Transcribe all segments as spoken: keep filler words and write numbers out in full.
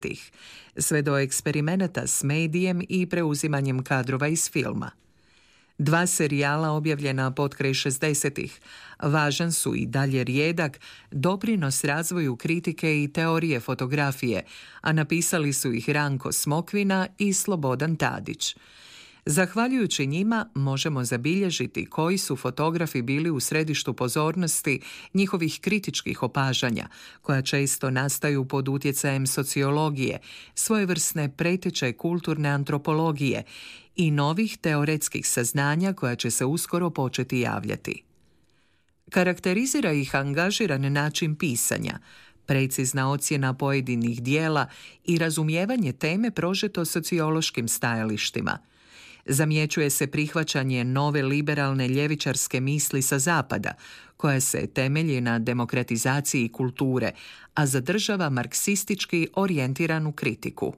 tih, sve do eksperimenata s medijem i preuzimanjem kadrova iz filma. Dva serijala objavljena potkraj šezdesetih važan su i dalje rijedak doprinos razvoju kritike i teorije fotografije, a napisali su ih Ranko Smokvina i Slobodan Tadić. Zahvaljujući njima možemo zabilježiti koji su fotografi bili u središtu pozornosti njihovih kritičkih opažanja, koja često nastaju pod utjecajem sociologije, svojevrsne preteče kulturne antropologije i novih teoretskih saznanja koja će se uskoro početi javljati. Karakterizira ih angažiran način pisanja, precizna ocjena pojedinih dijela i razumijevanje teme prožeto sociološkim stajalištima. Zamjećuje se prihvaćanje nove liberalne ljevičarske misli sa zapada, koja se temelji na demokratizaciji kulture, a zadržava marksistički orijentiranu kritiku.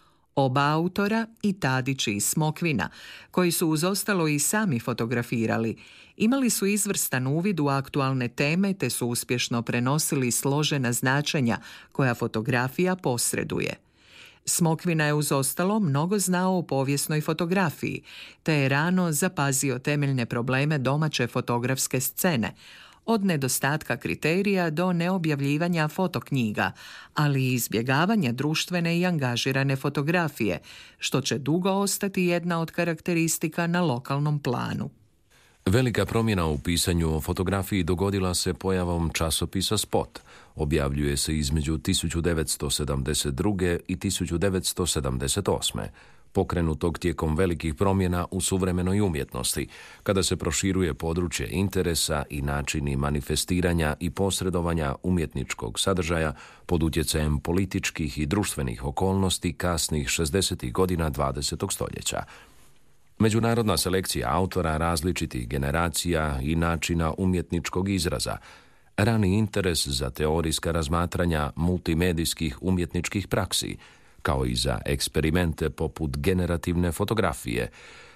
Oba autora, i Tadić i Smokvina, koji su uz ostalo i sami fotografirali, imali su izvrstan uvid u aktualne teme te su uspješno prenosili složena značenja koja fotografija posreduje. Smokvina je uz ostalo mnogo znao o povijesnoj fotografiji, te je rano zapazio temeljne probleme domaće fotografske scene, od nedostatka kriterija do neobjavljivanja fotoknjiga, ali i izbjegavanja društvene i angažirane fotografije, što će dugo ostati jedna od karakteristika na lokalnom planu. Velika promjena u pisanju o fotografiji dogodila se pojavom časopisa Spot. Objavljuje se između tisuću devetsto sedamdeset druge i tisuću devetsto sedamdeset osme, pokrenutog tijekom velikih promjena u suvremenoj umjetnosti, kada se proširuje područje interesa i načini manifestiranja i posredovanja umjetničkog sadržaja pod utjecajem političkih i društvenih okolnosti kasnih šezdesetih godina dvadesetog stoljeća. Međunarodna selekcija autora različitih generacija i načina umjetničkog izraza, rani interes za teorijska razmatranja multimedijskih umjetničkih praksi, kao i za eksperimente poput generativne fotografije,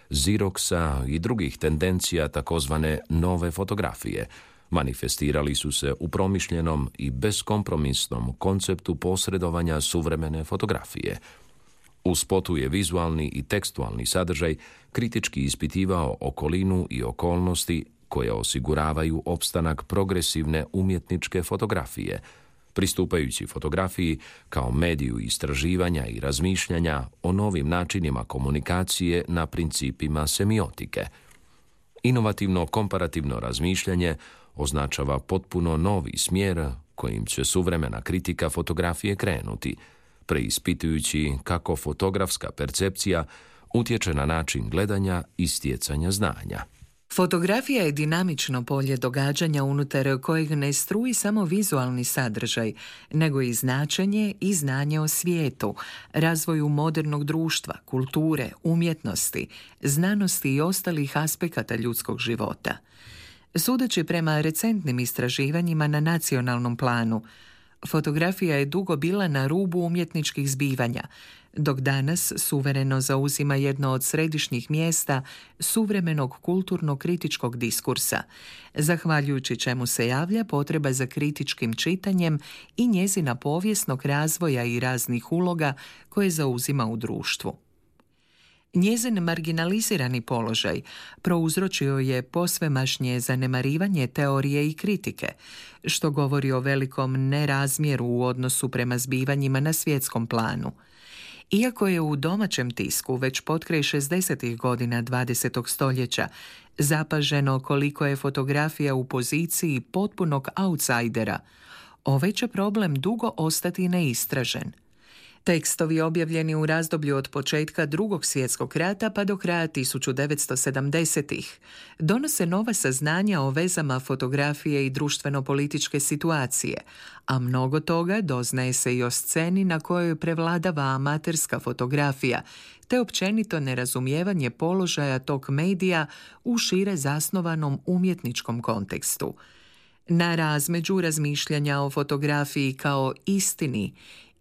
Xeroxa i drugih tendencija takozvane nove fotografije, manifestirali su se u promišljenom i beskompromisnom konceptu posredovanja suvremene fotografije. U Spotu je vizualni i tekstualni sadržaj kritički ispitivao okolinu i okolnosti koje osiguravaju opstanak progresivne umjetničke fotografije, pristupajući fotografiji kao mediju istraživanja i razmišljanja o novim načinima komunikacije na principima semiotike. Inovativno komparativno razmišljanje označava potpuno novi smjer kojim će suvremena kritika fotografije krenuti, preispitujući kako fotografska percepcija utječe na način gledanja i stjecanja znanja. Fotografija je dinamično polje događanja unutar kojeg ne struji samo vizualni sadržaj, nego i značenje i znanje o svijetu, razvoju modernog društva, kulture, umjetnosti, znanosti i ostalih aspekata ljudskog života. Sudeći prema recentnim istraživanjima na nacionalnom planu, fotografija je dugo bila na rubu umjetničkih zbivanja, dok danas suvereno zauzima jedno od središnjih mjesta suvremenog kulturno-kritičkog diskursa, zahvaljujući čemu se javlja potreba za kritičkim čitanjem i njezina povijesnog razvoja i raznih uloga koje zauzima u društvu. Njezin marginalizirani položaj prouzročio je posvemašnje zanemarivanje teorije i kritike, što govori o velikom nerazmjeru u odnosu prema zbivanjima na svjetskom planu. Iako je u domaćem tisku već potkraj šezdesetih godina dvadesetog stoljeća zapaženo koliko je fotografija u poziciji potpunog outsidera, ovaj će problem dugo ostati neistražen. Tekstovi objavljeni u razdoblju od početka Drugog svjetskog rata pa do kraja tisuću devetsto sedamdesetih donose nova saznanja o vezama fotografije i društveno-političke situacije, a mnogo toga doznaje se i o sceni na kojoj prevladava amaterska fotografija, te općenito nerazumijevanje položaja tog medija u šire zasnovanom umjetničkom kontekstu. Na razmeđu razmišljanja o fotografiji kao istini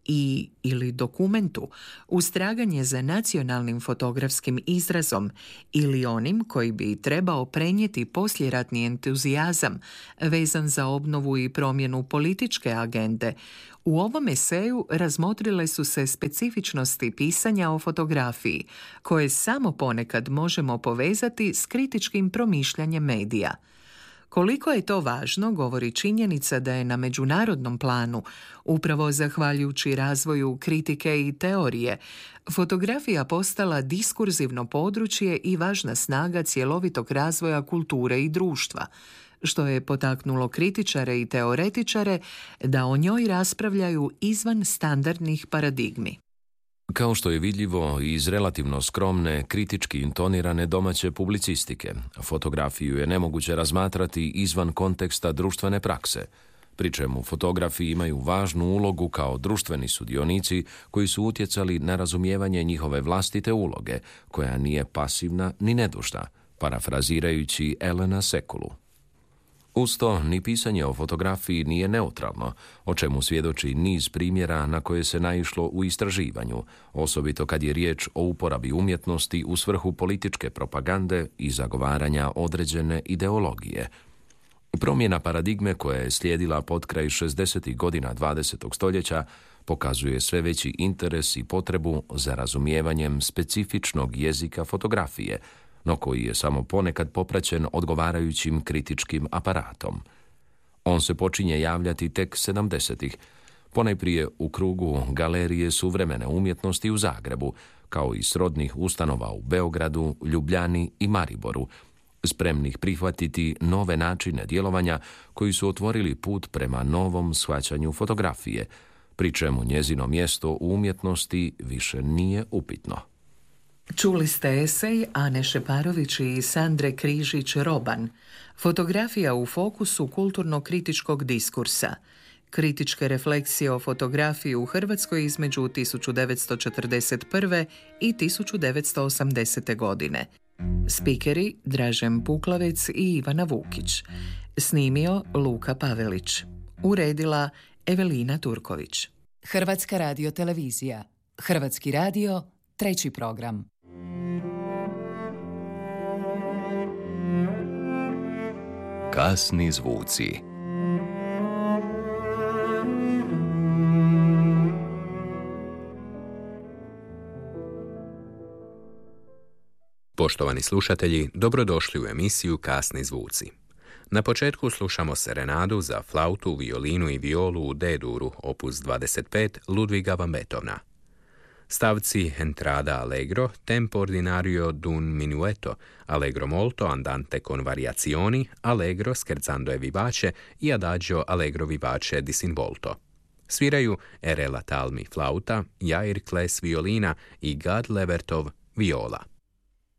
i ili dokumentu uz traganje za nacionalnim fotografskim izrazom ili onim koji bi trebao prenijeti poslijeratni entuzijazam vezan za obnovu i promjenu političke agende, u ovom eseju razmotrile su se specifičnosti pisanja o fotografiji, koje samo ponekad možemo povezati s kritičkim promišljanjem medija. Koliko je to važno, govori činjenica da je na međunarodnom planu, upravo zahvaljujući razvoju kritike i teorije, fotografija postala diskurzivno područje i važna snaga cjelovitog razvoja kulture i društva, što je potaknulo kritičare i teoretičare da o njoj raspravljaju izvan standardnih paradigmi. Kao što je vidljivo iz relativno skromne, kritički intonirane domaće publicistike, fotografiju je nemoguće razmatrati izvan konteksta društvene prakse, pri čemu fotografi imaju važnu ulogu kao društveni sudionici koji su utjecali na razumijevanje njihove vlastite uloge, koja nije pasivna ni nedužna, parafrazirajući Elena Sekulu. Uz to, ni pisanje o fotografiji nije neutralno, o čemu svjedoči niz primjera na koje se naišlo u istraživanju, osobito kad je riječ o uporabi umjetnosti u svrhu političke propagande i zagovaranja određene ideologije. Promjena paradigme koja je slijedila potkraj šezdesetih godina dvadesetog stoljeća pokazuje sve veći interes i potrebu za razumijevanjem specifičnog jezika fotografije, no koji je samo ponekad popraćen odgovarajućim kritičkim aparatom. On se počinje javljati tek sedamdesetih, ponajprije u krugu Galerije suvremene umjetnosti u Zagrebu, kao i srodnih ustanova u Beogradu, Ljubljani i Mariboru, spremnih prihvatiti nove načine djelovanja koji su otvorili put prema novom shvaćanju fotografije, pri čemu njezino mjesto u umjetnosti više nije upitno. Čuli ste esej Ane Šeparović i Sandre Križić-Roban, Fotografija u fokusu kulturno-kritičkog diskursa. Kritičke refleksije o fotografiji u Hrvatskoj između tisuću devetsto četrdeset prve i tisuću devetsto osamdesete. godine. Spikeri Dražen Puklavec i Ivana Vukić. Snimio Luka Pavelić. Uredila Evelina Turković. Hrvatska radiotelevizija. Hrvatski radio, treći program. Kasni zvuci. Poštovani slušatelji, dobrodošli u emisiju Kasni zvuci. Na početku slušamo serenadu za flautu, violinu i violu u D-duru, opus dvadeset pet Ludviga van Beethovena. Stavci Entrada Allegro, Tempo ordinario d'un minueto, Allegro molto andante con variazioni, Allegro scherzando e vivace i Adagio Allegro vivace disinvolto. Sviraju Erela Talmi flauta, Jair Kles violina i Gad Levertov viola.